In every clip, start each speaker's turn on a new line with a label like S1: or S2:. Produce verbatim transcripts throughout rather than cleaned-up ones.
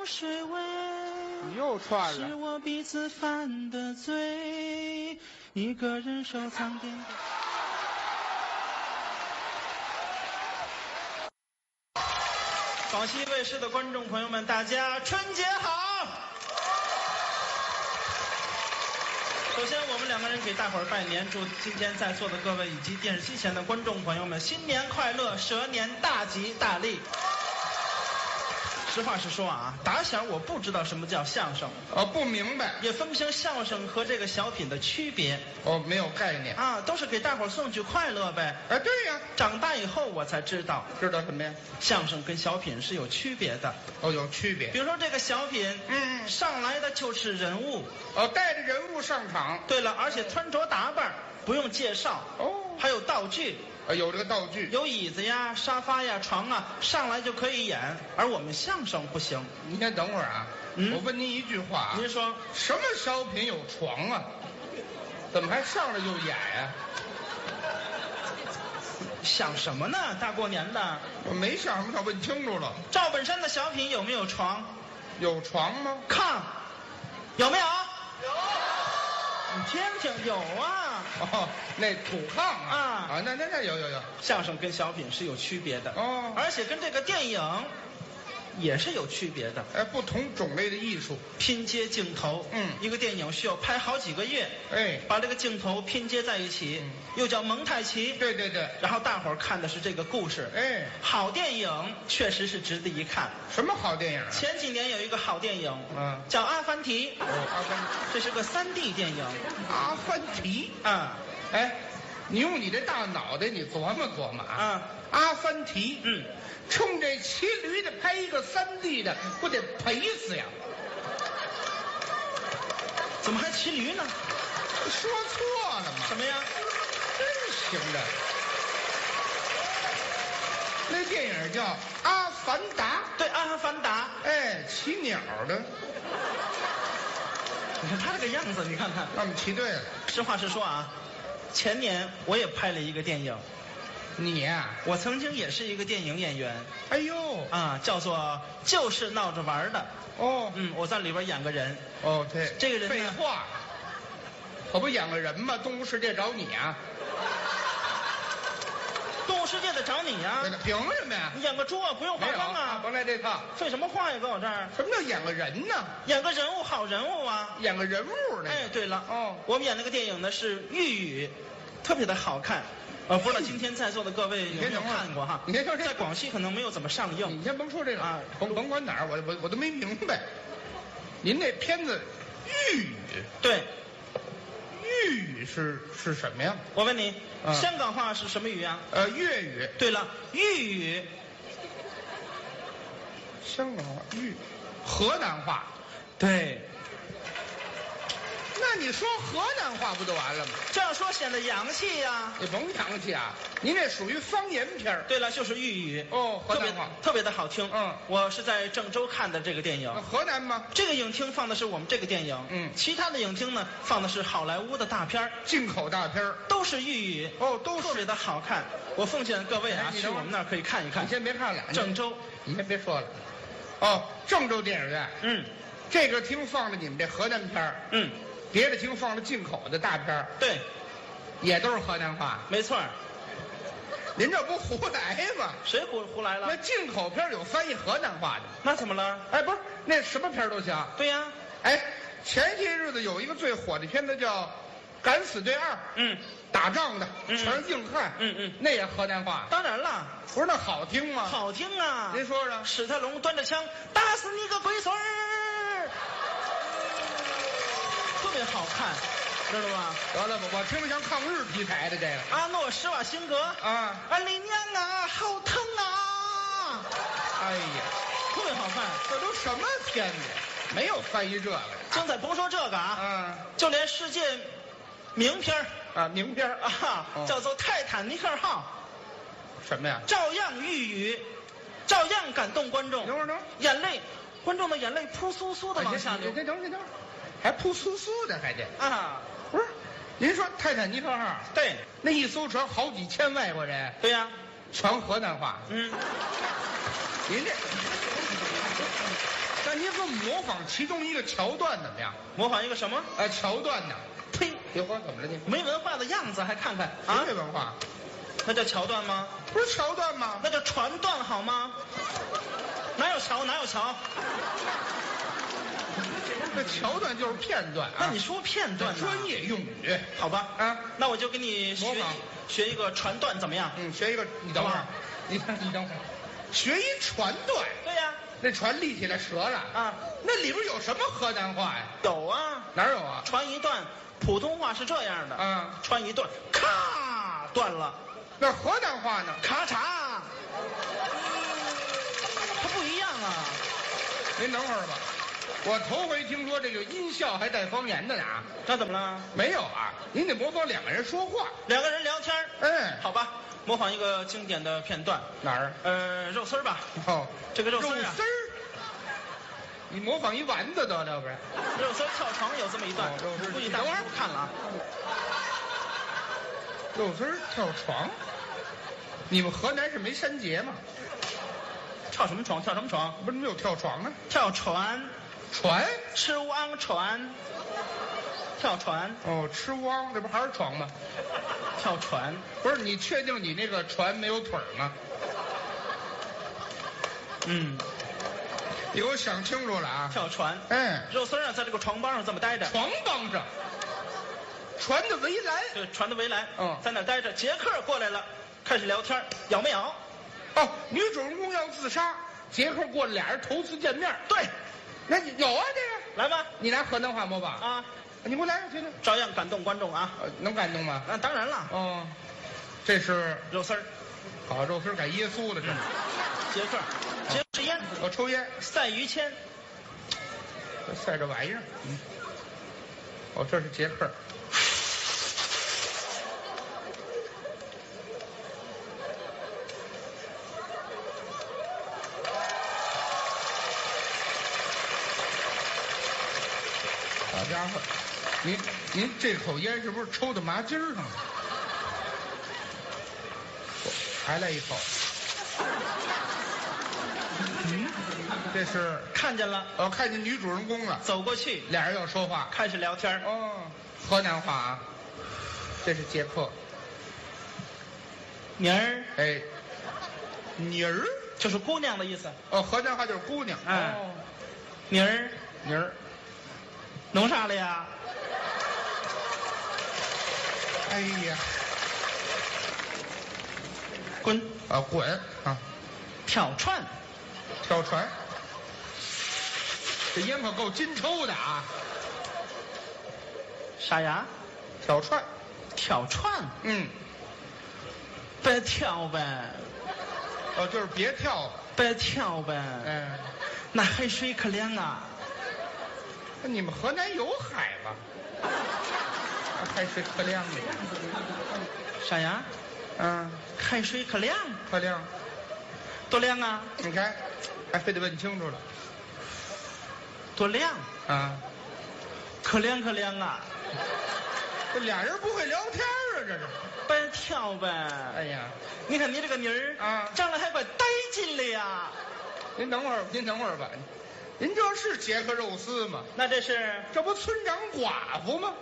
S1: 水味。
S2: 你又串了。
S1: 是我彼此犯的罪，一个人收藏点。广西卫视的观众朋友们，大家春节好！首先，我们两个人给大伙儿拜年，祝今天在座的各位以及电视机前的观众朋友们新年快乐，蛇年大吉大利。实话实说啊，打小我不知道什么叫相声，
S2: 哦，不明白，
S1: 也分不清相声和这个小品的区别。
S2: 哦，没有概念
S1: 啊，都是给大伙儿送去快乐呗。
S2: 哎，对呀，
S1: 长大以后我才知道，
S2: 知道什么呀？
S1: 相声跟小品是有区别的。
S2: 哦，有区别。
S1: 比如说这个小品，
S2: 嗯，
S1: 上来的就是人物，
S2: 哦，带着人物上场。
S1: 对了，而且穿着打扮不用介绍，
S2: 哦，
S1: 还有道具。
S2: 啊，有这个道具，
S1: 有椅子呀、沙发呀、床啊，上来就可以演。而我们相声不行。
S2: 您先等会儿啊，嗯、我问您一句话、啊，
S1: 您说
S2: 什么小品有床啊？怎么还上来就演呀、啊？
S1: 想什么呢？大过年的，
S2: 我没想什么，我问清楚了。
S1: 赵本山的小品有没有床？
S2: 有床吗？
S1: 炕有没有？
S2: 有。
S1: 你听听，有啊。
S2: 哦，那土炕啊，
S1: 啊
S2: 啊，那那那有有有。
S1: 相声跟小品是有区别的
S2: 哦，
S1: 而且跟这个电影也是有区别的。
S2: 哎，不同种类的艺术，
S1: 拼接镜头，
S2: 嗯，
S1: 一个电影需要拍好几个月，
S2: 哎，
S1: 把这个镜头拼接在一起，嗯、又叫蒙太奇。
S2: 对对对。
S1: 然后大伙儿看的是这个故事，
S2: 哎，
S1: 好电影确实是值得一看。
S2: 什么好电影、啊？
S1: 前几年有一个好电影，
S2: 嗯，
S1: 叫《阿凡提》。
S2: 哦，阿凡提，
S1: 这是个三 D 电影。
S2: 阿凡提
S1: 啊，
S2: 哎，你用你这大脑袋，你琢磨琢磨啊。
S1: 啊，
S2: 阿凡提，
S1: 嗯，
S2: 冲这骑驴的拍一个三 D 的，不得赔死呀？
S1: 怎么还骑驴呢？
S2: 说错了吗？
S1: 什么呀？
S2: 真行的。那电影叫《阿凡达》。
S1: 对，《阿凡达》。
S2: 哎，骑鸟的。
S1: 你看他这个样子，你看看。
S2: 那我们骑对了。
S1: 实话实说啊，前年我也拍了一个电影。
S2: 你呀、啊？
S1: 我曾经也是一个电影演员。
S2: 哎呦，
S1: 啊，叫做就是闹着玩的。
S2: 哦，
S1: 嗯，我在里边演个人。
S2: 哦，对，
S1: 这个人
S2: 废话，可不演个人吗？动物世界找你啊！
S1: 动物世界得找你呀、啊！
S2: 凭什么呀？
S1: 你演个猪啊，不用化妆啊！
S2: 甭来这套。
S1: 废什么话呀，搁我这儿？
S2: 什么叫演个人呢？
S1: 演个人物，好人物啊！
S2: 演个人物呢？
S1: 哎，对了，
S2: 哦，
S1: 我们演那个电影呢是玉宇，特别的好看。呃，不知道今天在座的各位有没有看过哈？
S2: 你先说这，
S1: 在广西可能没有怎么上映。
S2: 你先甭说这个
S1: 啊，
S2: 甭甭管哪儿，我我我都没明白。您那片子玉宇，
S1: 对，
S2: 玉宇是是什么呀？
S1: 我问你，
S2: 啊、
S1: 香港话是什么语啊？
S2: 呃，粤语。
S1: 对了，豫语。
S2: 香港话、豫，河南话。
S1: 对。
S2: 那你说河南话不就完了吗？
S1: 这样说显得洋气呀、啊。
S2: 你甭洋气啊，您这属于方言片儿。
S1: 对了，就是豫语。
S2: 哦，河南话
S1: 特别的好听。
S2: 嗯，
S1: 我是在郑州看的这个电影。
S2: 河南吗？
S1: 这个影厅放的是我们这个电影。
S2: 嗯，
S1: 其他的影厅呢放的是好莱坞的大片儿，
S2: 进口大片儿，
S1: 都是豫语。
S2: 哦，都
S1: 特别的好看。我奉劝各位啊，
S2: 哎、
S1: 去我们那儿可以看一看。
S2: 你先别看了，
S1: 郑州，
S2: 你先别说了。哦，郑州电影院。
S1: 嗯，
S2: 这个厅放着你们这河南片儿。
S1: 嗯。
S2: 别的厅放了进口的大片儿，
S1: 对，
S2: 也都是河南话，
S1: 没错。
S2: 您这不胡来吗？
S1: 谁胡胡来了？
S2: 那进口片有翻译河南话的，
S1: 那怎么了？
S2: 哎，不是，那什么片都行。
S1: 对呀、啊，
S2: 哎，前些日子有一个最火的片子叫《敢死队二》，
S1: 嗯，
S2: 打仗的，
S1: 嗯、
S2: 全是硬汉，
S1: 嗯嗯，
S2: 那也河南话。
S1: 当然了，
S2: 不是那好听吗？
S1: 好听啊！
S2: 您说说，
S1: 史泰龙端着枪打死你个龟孙儿。特别好看，知道吗？
S2: 得了吧，我听着像抗日题材的这个。
S1: 阿诺·施瓦辛格
S2: 啊，
S1: 啊，李娘啊，好疼啊！
S2: 哎呀，
S1: 特别好看，
S2: 这都什么片子？没有翻译这个。
S1: 精彩，甭说这个啊，
S2: 嗯，
S1: 就连世界名片
S2: 啊，名片
S1: 啊，哦、叫做《泰坦尼克号》，
S2: 什么呀？
S1: 照样寓语，照样感动观众。
S2: 等会儿，等会儿，
S1: 眼泪，观众的眼泪扑簌簌的往下流。
S2: 等会儿，等会儿。还扑簌簌的，还得
S1: 啊！
S2: 不是，您说泰坦尼克号？
S1: 对，
S2: 那一艘船好几千外国人。
S1: 对呀、啊，
S2: 全河南话。
S1: 嗯，
S2: 您这那您给我们模仿其中一个桥段怎么样？
S1: 模仿一个什么？
S2: 呃，桥段呢？
S1: 呸！
S2: 别慌，怎么了你？
S1: 没文化的样子还看看啊？
S2: 没文化，
S1: 那叫桥段吗？
S2: 不是桥段吗？
S1: 那叫传段好吗？哪有桥哪有桥？
S2: 这桥段就是片段啊。
S1: 那你说片段呢？
S2: 专业用语，
S1: 好吧？
S2: 啊，
S1: 那我就给你学一
S2: 模仿
S1: 学一个传段怎么样？
S2: 嗯，学一个，你等会儿，你看，你等会儿，学一传段。
S1: 对呀、
S2: 那船立起来折了
S1: 啊，
S2: 那里边有什么河南话呀？
S1: 有啊，
S2: 哪儿有啊？
S1: 传一段，普通话是这样的
S2: 啊，
S1: 传一段，咔断了，
S2: 那河南话呢？
S1: 咔嚓，它不一样啊。
S2: 您等会儿吧，我头回听说这个音效还带方言的呢。
S1: 那怎么了？
S2: 没有啊，您得模仿两个人说话。
S1: 两个人聊天，
S2: 哎，
S1: 好吧，模仿一个经典的片段。
S2: 哪儿？
S1: 呃，肉丝儿吧。
S2: 哦，
S1: 这个肉丝儿啊，
S2: 肉丝儿。你模仿一丸子得了，要不然？
S1: 肉丝儿跳床有这么一段，
S2: 哦肉丝儿
S1: 估计大伙儿不看了啊。
S2: 肉丝儿跳床。你们河南是没山节吗？
S1: 跳什么床？跳什么床？
S2: 不是没有跳床啊？
S1: 跳船，
S2: 船？
S1: 吃汪船，跳船，
S2: 哦，吃汪，这不还是床吗？
S1: 跳船。
S2: 不是，你确定你那个船没有腿儿吗？
S1: 嗯，
S2: 你给我想清楚了啊！
S1: 跳船。
S2: 哎，
S1: 肉丝儿啊，在这个床帮上这么待着，
S2: 床帮上，船的围栏。
S1: 这船的围栏，
S2: 嗯
S1: 在那儿待着。杰克过来了，开始聊天，咬没咬？
S2: 哦，女主人公要自杀，杰克过来，俩人头次见面。
S1: 对，
S2: 那你有啊这个？
S1: 来吧，
S2: 你拿河南话模仿
S1: 啊，
S2: 你给我来，听听。
S1: 照样感动观众啊。
S2: 呃，能感动吗？
S1: 那当然了，
S2: 哦，这是
S1: 肉丝儿，
S2: 好肉丝改耶稣的，这是。
S1: 杰克，杰克是烟，
S2: 我抽烟，
S1: 赛于谦，
S2: 这晒这玩意儿。嗯。哦，这是杰克。好家伙，您您这口烟是不是抽到麻筋儿上了？还来一口。嗯，这是
S1: 看见了，
S2: 我看见女主人公了，
S1: 走过去，
S2: 俩人要说话，
S1: 开始聊天。
S2: 哦，河南话啊。这是杰克。
S1: 妮儿
S2: 哎，妮儿，
S1: 就是姑娘的意思。
S2: 哦，河南话就是姑娘。
S1: 哎
S2: 哦，
S1: 妮儿
S2: 妮儿，
S1: 弄啥了呀？
S2: 哎呀，
S1: 滚！
S2: 啊滚啊，
S1: 跳船，
S2: 跳船。这烟可够金抽的啊！
S1: 啥呀？
S2: 跳船。
S1: 跳船，
S2: 嗯，
S1: 别跳呗，
S2: 哦，就是别跳。
S1: 别跳呗。
S2: 嗯，
S1: 那海水可凉啊！
S2: 那你们河南有海吗？海水可凉的。
S1: 啥呀？
S2: 嗯，
S1: 海水可凉，
S2: 可凉。
S1: 多凉啊！
S2: 你看，还非得问清楚了。
S1: 多凉，
S2: 啊，
S1: 可凉可凉啊！
S2: 这俩人不会聊天啊，这是。
S1: 别跳呗。
S2: 哎呀，
S1: 你看你这个妮儿
S2: 啊
S1: 长得还怪带劲的呀。
S2: 您等会儿，您等会儿吧。您这是杰克肉丝吗？
S1: 那这是
S2: 这不村长寡妇吗？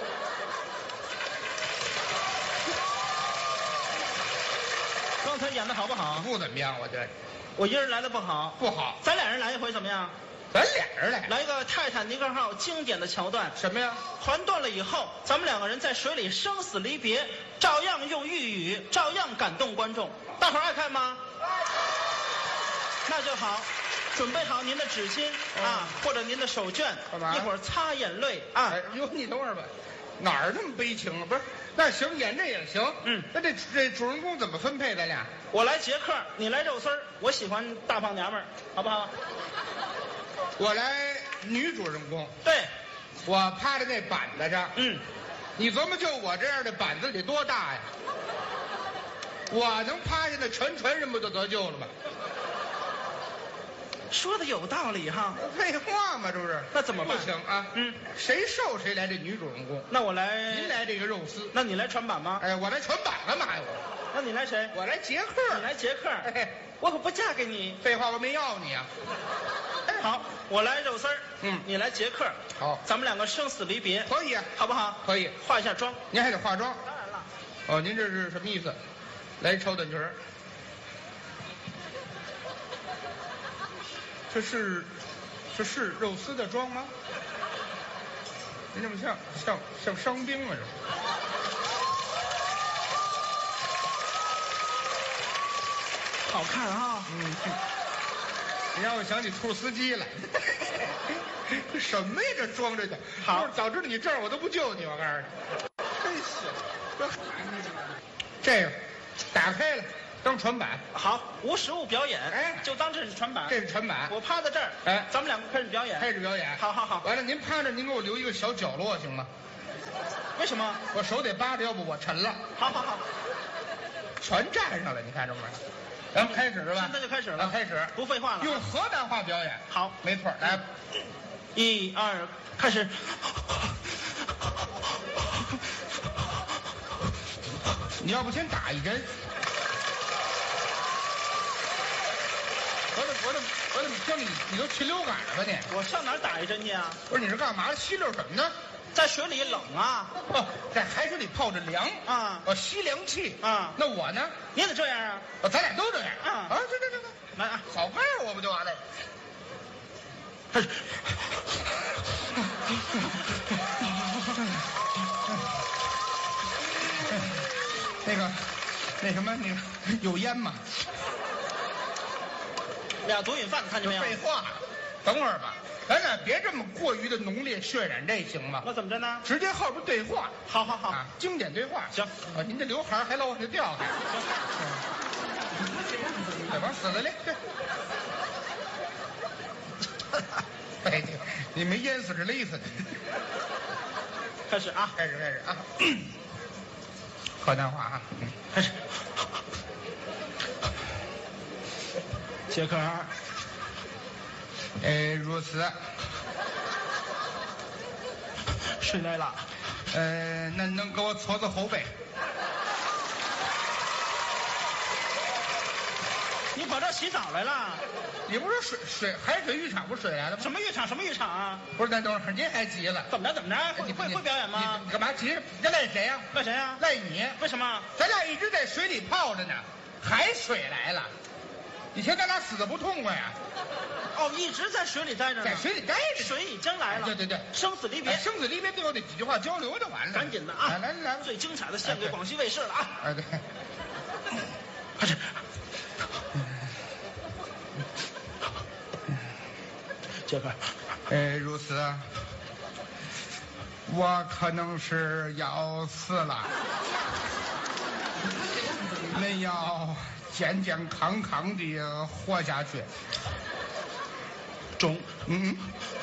S1: 刚才演的好不好？
S2: 不怎么样，我觉得
S1: 我一人来的不好，
S2: 不好。
S1: 咱俩人来一回怎么样？
S2: 咱俩人来，
S1: 来一个泰坦尼克号经典的桥段，
S2: 什么呀？
S1: 船断了以后，咱们两个人在水里生死离别，照样用豫语，照样感动观众。大伙儿爱看吗？那就好，准备好您的纸巾、
S2: 哦、
S1: 啊，或者您的手绢，
S2: 干嘛？
S1: 一会儿擦眼泪啊。
S2: 哎呦，你等会儿吧，哪儿那么悲情啊？不是，那行，演这也行。
S1: 嗯，
S2: 那这这主人公怎么分配？咱俩？
S1: 我来杰克，你来肉丝儿，我喜欢大胖娘们儿，好不好？
S2: 我来女主人公，
S1: 对，
S2: 我趴在那板子上。
S1: 嗯，
S2: 你琢磨，就我这样的板子得多大呀？我能趴下，那全船人不就得救了吗？
S1: 说的有道理哈。
S2: 废话嘛，这不是？
S1: 那怎么办？
S2: 不行啊，
S1: 嗯，
S2: 谁瘦谁来这女主人公。
S1: 那我来，
S2: 您来这个肉丝。
S1: 那你来船板吗？
S2: 哎，我来船板干嘛呀？我。
S1: 那你来谁？
S2: 我来杰克。
S1: 你来杰克。
S2: 哎，
S1: 我可不嫁给你。
S2: 废话，我没要你啊。
S1: 好，我来肉丝儿，
S2: 嗯
S1: 你来杰克，
S2: 好，
S1: 咱们两个生死离别，
S2: 可以啊，
S1: 好不好？
S2: 可以。
S1: 化一下妆。
S2: 您还得化妆。
S1: 当然了，
S2: 哦，您这是什么意思？来一超短裙儿。这是，这是肉丝的妆吗？您这么像像像伤兵啊这。
S1: 好看啊！
S2: 嗯，你让我想起兔司机来。这什么呀？这装着的。
S1: 好
S2: 要是早知道你这儿，我都不救你。我告诉你，真行。这这个打开了当船板，
S1: 好，无实物表演，
S2: 哎
S1: 就当这是船板。
S2: 这是船板。
S1: 我趴在这儿，
S2: 哎
S1: 咱们两个开始表演。
S2: 开始表演。
S1: 好好好。
S2: 完了，您趴着，您给我留一个小角落行吗？
S1: 为什么？
S2: 我手得扒着，要不我沉了。
S1: 好好好，
S2: 全站上了，你看着没？咱们开始是吧？
S1: 现在就开始了。
S2: 啊，开始。
S1: 不废话了。
S2: 用河南话表演。
S1: 好，
S2: 没错。来，
S1: 一二，开始。
S2: 你要不先打一针？我怎么我怎么我怎么听你你都禽流感了吧你？
S1: 我上哪儿打一针去啊？
S2: 不是你是干嘛？吸溜什么呢？
S1: 在水里冷啊！
S2: 哦，在海水里泡着凉
S1: 啊
S2: 哦，吸凉气
S1: 啊！
S2: 那我呢？
S1: 你也得这样啊！
S2: 哦，咱俩都这样
S1: 啊
S2: 啊！这这这这，
S1: 来啊！
S2: 好看我不就完了？
S1: 开始。
S2: 那个，那什么，那个有烟吗？
S1: 俩毒瘾犯，看见没有？
S2: 废话，等会儿吧，咱俩别这么过于的浓烈渲染，这行吗？
S1: 那怎么着呢？
S2: 直接后边对话。
S1: 好好好，
S2: 啊，经典对话。
S1: 行
S2: 啊，您这刘海还老往下掉还。对，往死了嘞，对。哎，你没淹死是勒死的。
S1: 开始啊！
S2: 开始开始啊！河南话啊，嗯，
S1: 开始。杰克儿，
S2: 呃，如此，
S1: 睡来了。
S2: 呃，那能给我搓搓后背？
S1: 你跑这儿洗澡来了？
S2: 你不是水水海水浴场不是水来了吗？
S1: 什么浴场？什么浴场啊？
S2: 不是，那等会儿您还急了？
S1: 怎么着？怎么着？会
S2: 你
S1: 会会表演吗
S2: 你？你干嘛急？这赖谁呀？
S1: 赖谁啊？
S2: 赖你。
S1: 为什么？
S2: 咱俩一直在水里泡着呢，海水来了，以前咱俩死的不痛快呀？
S1: 哦，一直在水里待着呢。
S2: 在水里待着。
S1: 水已经来了。
S2: 对对对，
S1: 生死离别
S2: 哎，生死离别最后那几句话交流就完了。
S1: 赶紧的啊！
S2: 来来来，
S1: 最精彩的献给广西卫视了啊！
S2: 哎对，
S1: 开始。杰克，
S2: 呃，如此，我可能是要死了，恁要健健康康的活下去。
S1: 中，
S2: 嗯。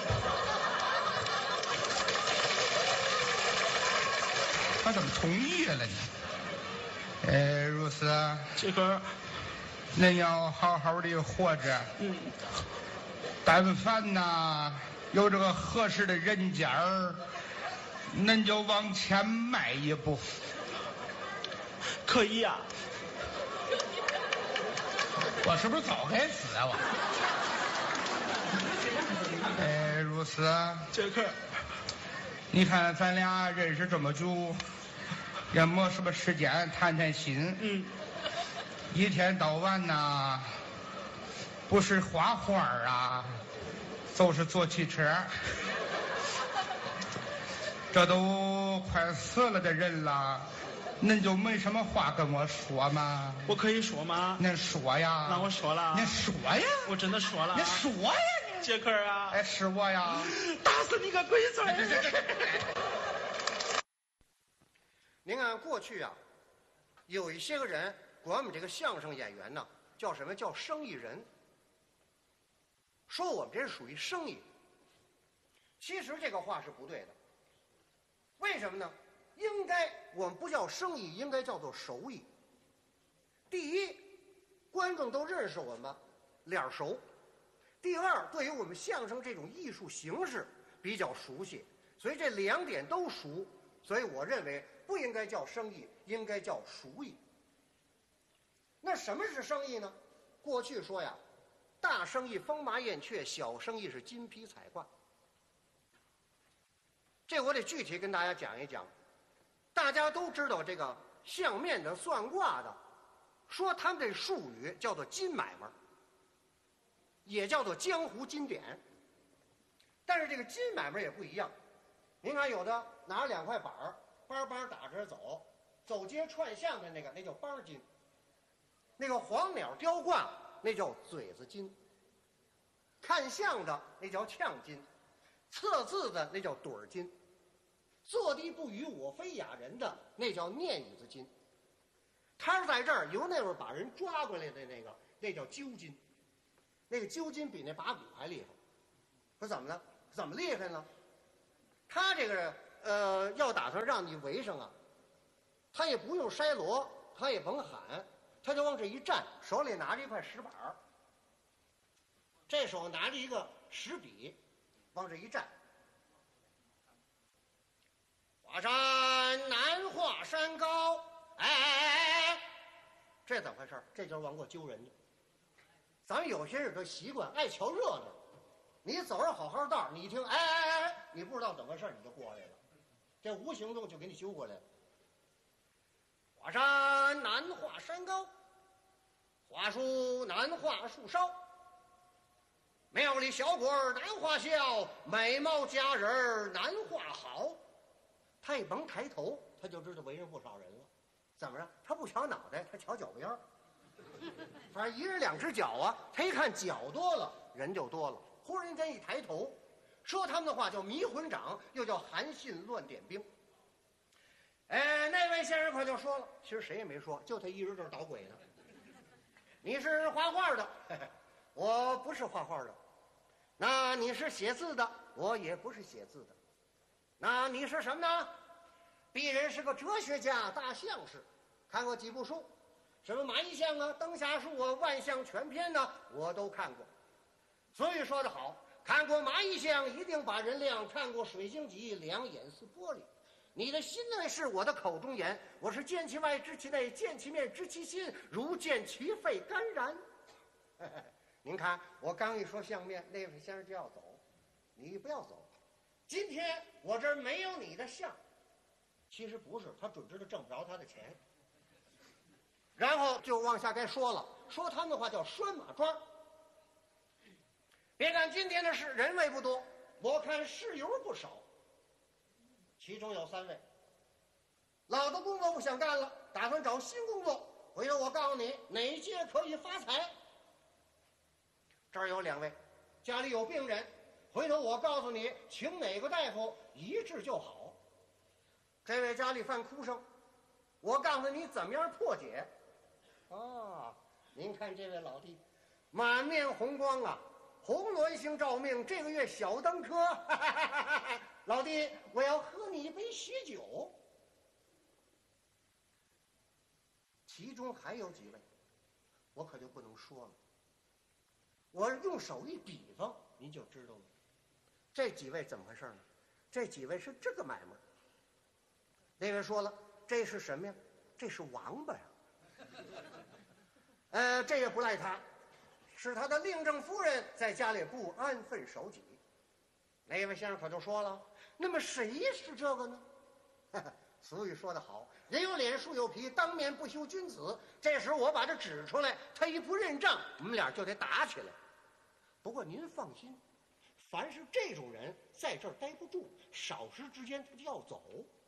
S2: 他怎么同意了呢？呃，如此，
S1: 杰克，
S2: 恁要好好的活着。
S1: 嗯，
S2: 但凡呐有这个合适的人家儿，恁就往前迈一步。
S1: 可以呀、啊。
S2: 我是不是早该死啊我？呃，如此，
S1: 杰克，
S2: 你看咱俩认识这么久，也没什么时间谈谈心。
S1: 嗯，
S2: 一天到晚呐，不是画画啊，就是坐汽车。这都快死了的人了，恁就没什么话跟我说吗？
S1: 我可以说吗？
S2: 恁说呀。
S1: 那我说了。
S2: 您说呀。
S1: 我真的说了。
S2: 您说呀你。
S1: 杰克啊。
S2: 哎，是我呀。
S1: 打死你个龟孙！
S3: 您看过去啊，有一些个人管我们这个相声演员呢，叫什么叫生意人，说我们这是属于生意。其实这个话是不对的。为什么呢？应该我们不叫生意，应该叫做手艺。第一，观众都认识我们，脸熟；第二，对于我们相声这种艺术形式比较熟悉，所以这两点都熟。所以我认为不应该叫生意，应该叫熟艺。那什么是生意呢？过去说呀， 大生意风马燕雀，小生意是金披彩挂。这我得具体跟大家讲一讲。大家都知道这个相面的、算卦的，说他们这术语叫做金买卖，也叫做江湖金典。但是这个金买卖也不一样。您看，有的拿着两块板儿，班班打着走，走街串巷的那个，那叫班金；那个黄鸟雕挂，那叫嘴子金；看相的那叫呛金；测字的那叫盹儿金；坐地不语我非哑人的那叫念语子金。他是在这儿由那边把人抓过来的那个，那叫揪金。那个揪金比那把骨还厉害。说怎么了？怎么厉害呢？他这个呃，要打算让你围上啊，他也不用筛锣，他也甭喊，他就往这一站，手里拿着一块石板儿，这手拿着一个石笔，往这一站。华山难华山高，哎哎哎哎，这怎么回事？这就是往过揪人的。咱们有些人都习惯爱瞧热闹。你走着好好道，你一听，哎哎哎，你不知道怎么回事，你就过来了，这无形中就给你揪过来了。华山难画山高，华树难画树梢，庙里小鬼儿难画笑，美貌佳人儿难画好。他一甭抬头，他就知道围着不少人了。怎么着？他不瞧脑袋，他瞧脚边儿。反正一人两只脚啊，他一看脚多了，人就多了。忽然间一抬头，说他们的话叫迷魂掌，又叫韩信乱点兵。哎，那位先生可就说了，其实谁也没说，就他一人这儿捣鬼呢。你是画画的，嘿嘿，我不是画画的。那你是写字的，我也不是写字的。那你是什么呢？鄙人是个哲学家、大相士，看过几部书，什么《蚂蚁相》啊、《灯下树》啊、《万象全篇》呢，我都看过。所以说得好，看过蚂蚁相一定把人亮，看过水晶脊两眼似玻璃。你的心内是我的口中言，我是见其外知其内，见其面知其心，如见其肺肝然。您看我刚一说相面，那位先生就要走，你不要走。今天我这儿没有你的相，其实不是，他准知道挣不着他的钱。然后就往下该说了，说他们的话叫拴马桩。别看今天的是人位不多，我看事由不少。其中有三位，老的工作不想干了，打算找新工作。回头我告诉你哪一届可以发财。这儿有两位，家里有病人，回头我告诉你请哪个大夫一治就好。这位家里犯哭声，我告诉你怎么样破解。啊，您看这位老弟，满面红光啊，红鸾星照命，这个月小登科。老弟，我要喝你一杯喜酒。其中还有几位，我可就不能说了。我用手一比方，您就知道了。这几位怎么回事呢？这几位是这个买卖。那位说了，这是什么呀？这是王八呀。呃，这也不赖他，是他的令正夫人在家里不安分守己。那位先生可就说了，那么谁是这个呢？俗语说得好，人有脸树有皮，当面不修君子。这时我把这指出来，他一不认账，我们俩就得打起来。不过您放心，凡是这种人在这儿待不住，少时之间他就要走。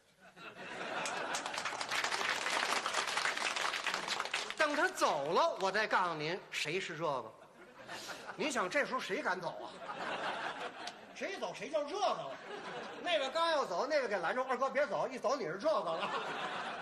S3: 等他走了，我再告诉您谁是这个。您想这时候谁敢走啊？谁走谁叫这个了。那个刚要走，那个给拦住，二哥别走，一走你是这个了。